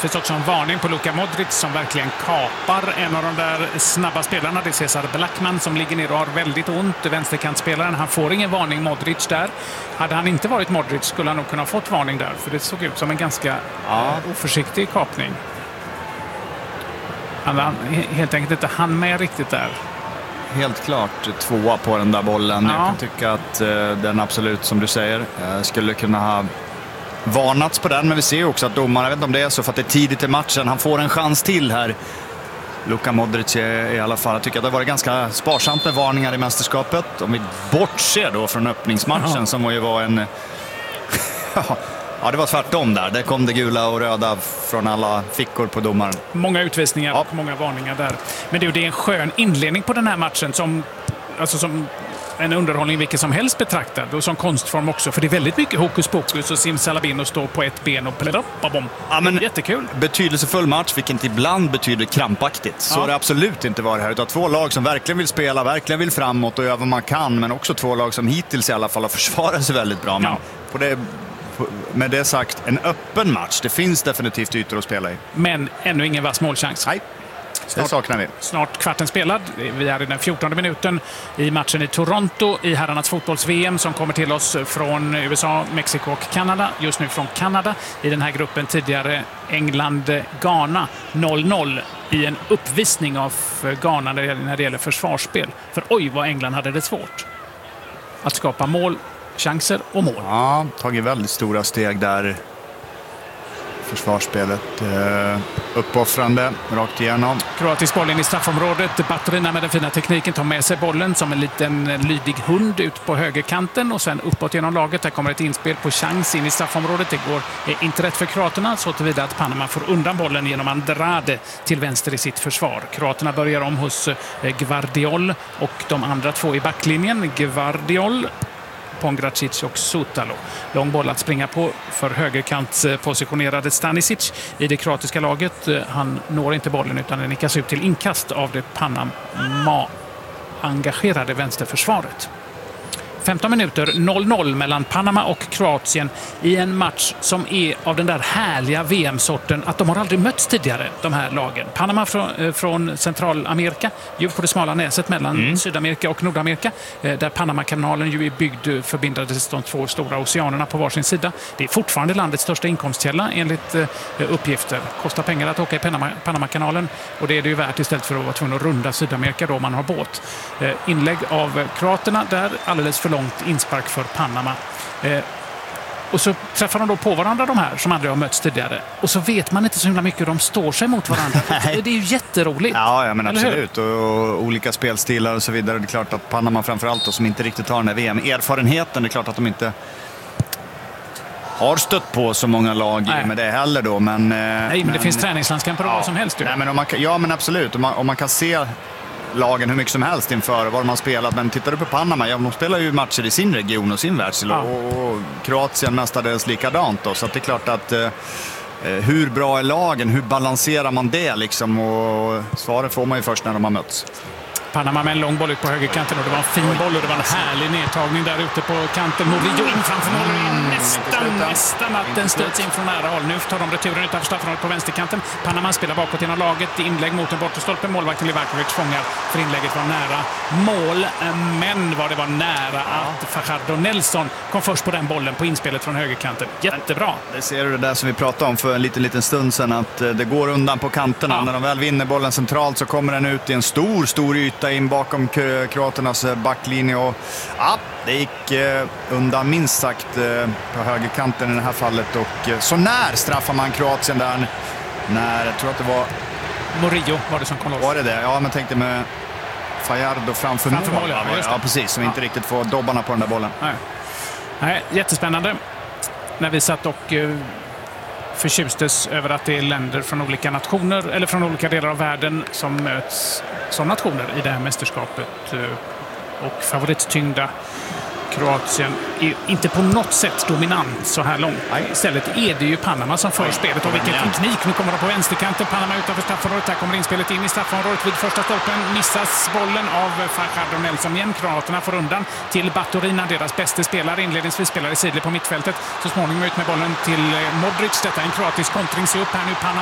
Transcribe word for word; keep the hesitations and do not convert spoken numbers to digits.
givetvis också en varning på Luka Modric som verkligen kapar en av de där snabba spelarna. Det är Cesar Blackman som ligger ner och har väldigt ont. Vänsterkantspelaren, han får ingen varning, Modric där. Hade han inte varit Modric skulle han nog kunna ha fått varning där, för det såg ut som en ganska ja. oförsiktig kapning. Han han helt enkelt inte hann med riktigt där. Helt klart tvåa på den där bollen. Ja. Jag kan tycka att uh, den absolut, som du säger, uh, skulle kunna ha varnats på den. Men vi ser också att domaren, jag vet inte om det är så för att det är tidigt i matchen, han får en chans till här. Luka Modric är, i alla fall, jag tycker att det var ganska sparsamt med varningar i mästerskapet. Om vi bortser då från öppningsmatchen ja. som ju var en... Ja, det var tvärtom där. Där kom det gula och röda från alla fickor på domaren. Många utvisningar ja. och många varningar där. Men det är ju en skön inledning på den här matchen som, alltså som en underhållning vilken som helst betraktad. Och som konstform också. För det är väldigt mycket hokus pokus och simsalabim och stå på ett ben och plöppabom. Ja, men jättekul. Betydelsefull match, vilket ibland betyder krampaktigt. Så ja. det absolut inte var det här. Utan två lag som verkligen vill spela, verkligen vill framåt och göra vad man kan. Men också två lag som hittills i alla fall har försvarat sig väldigt bra. Men ja. på det... Med det sagt, en öppen match. Det finns definitivt ytor att spela i. Men ännu ingen vass målchans. Nej, det saknar vi. Snart kvarten spelad. Vi är i den fjortonde minuten i matchen i Toronto i herrarnas fotbolls-V M som kommer till oss från U S A, Mexiko och Kanada. Just nu från Kanada. I den här gruppen tidigare England-Ghana noll noll i en uppvisning av Ghana när det gäller försvarsspel. För oj vad England hade det svårt att skapa mål, chanser och mål. Ja, tagit väldigt stora steg där. Försvarsspelet eh, uppoffrande rakt igenom. Kroatisk boll in i straffområdet. Batterierna med den fina tekniken tar med sig bollen som en liten lydig hund ut på högerkanten och sen uppåt genom laget. Där kommer ett inspel på chans in i straffområdet. Det går inte rätt för kroaterna så tillvida att Panama får undan bollen genom Andrade till vänster i sitt försvar. Kroaterna börjar om hos Gvardiol och de andra två i backlinjen. Gvardiol, Pongracic och Sutalo. Lång boll att springa på för högerkant positionerade Stanisic i det kroatiska laget. Han når inte bollen utan den nickas ut till inkast av det Panama-engagerade vänsterförsvaret. femton minuter, noll noll mellan Panama och Kroatien i en match som är av den där härliga V M-sorten att de har aldrig mötts tidigare, de här lagen. Panama från, från Centralamerika, ju på det smala näset mellan mm. Sydamerika och Nordamerika, där Panamakanalen ju är byggd förbindades de två stora oceanerna på varsin sida. Det är fortfarande landets största inkomstkälla enligt uppgifter. Kostar pengar att åka i Panama, Panamakanalen och det är det ju värt istället för att vara tvungen att runda Sydamerika då man har båt. Inlägg av kroaterna där, alldeles för långt inspark för Panama. Eh, och så träffar de då på varandra de här som aldrig har mötts tidigare. Och så vet man inte så himla mycket hur de står sig mot varandra. Det är ju jätteroligt. Ja, ja men absolut. Och, och olika spelstilar och så vidare. Det är klart att Panama framförallt då, som inte riktigt har den här V M-erfarenheten, det är klart att de inte har stött på så många lag Nej. med det heller då. Men, Nej, men, men det finns träningslandskamper och ja, vad som helst. Nej, men om man, ja, men absolut. Om man, om man kan se lagen hur mycket som helst inför var man spelat, men tittar du på Panama, ja, de spelar ju matcher i sin region och sin världsdel ja. och, och Kroatien mestadels likadant då, så att det är klart att eh, hur bra är lagen, hur balanserar man det liksom, och svaret får man ju först när de har mötts. Panama med en lång boll ut på högerkanten och det var en fin boll och det var en härlig nedtagning där ute på kanten. Murillo in framför målet. Mm, nästan, nästan att den stöts in från nära håll. Nu tar de returen utanför straffområdet på vänsterkanten. Panama spelar bakåt genom laget. Inlägg mot en bortastolpe. Målvakten Livakovic fångar för inlägget var nära mål. Men vad det var nära att Fajardo Nelson kom först på den bollen på inspelet från högerkanten. Jättebra. Det ser du det där som vi pratade om för en liten, liten stund sedan, att det går undan på kanterna. Ja. När de väl vinner bollen centralt så kommer den ut i en stor, stor yta in bakom kroaternas backlinje och ja, det gick eh, undan minst sagt eh, på högerkanten i det här fallet och eh, så när straffar man Kroatien där när, jag tror att det var Murillo var det som kom loss. Var det det? Ja, men tänkte med Fajardo framför, framför mål. mål. Ja, ja, precis, som ja. inte riktigt får dobbarna på den där bollen. Nej, Nej jättespännande. När vi satt och eh, förtjustes över att det är länder från olika nationer eller från olika delar av världen som möts som nationer i det här mästerskapet. Och favorittyngda Kroatien är inte på något sätt dominant så här långt. Istället är det ju Panama som för spelet. Och vilken teknik. Nu kommer de på vänsterkanten. Panama utanför straffområdet. Här kommer inspelet in i straffområdet vid första stolpen. Missas bollen av Fajardo Nelson igen. Kroaterna får undan till Baturina. Deras bästa spelare. Inledningsvis spelar i sidled på mittfältet. Så småningom ut med bollen till Modric. Detta är en kroatisk kontring. Se upp här nu Panama.